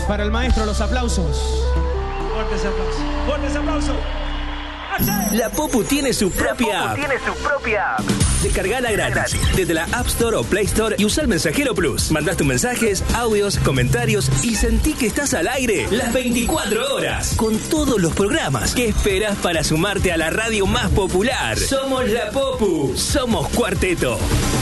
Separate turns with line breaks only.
Para el maestro, los aplausos.
Fuertes aplausos. Fuertes aplausos.
La Popu tiene su propia app. Descargala gratis desde la App Store o Play Store y usa el Mensajero Plus. Mandás tus mensajes, audios, comentarios y sentí que estás al aire las 24 horas con todos los programas. ¿Qué esperás para sumarte a la radio más popular? Somos la Popu, somos Cuarteto.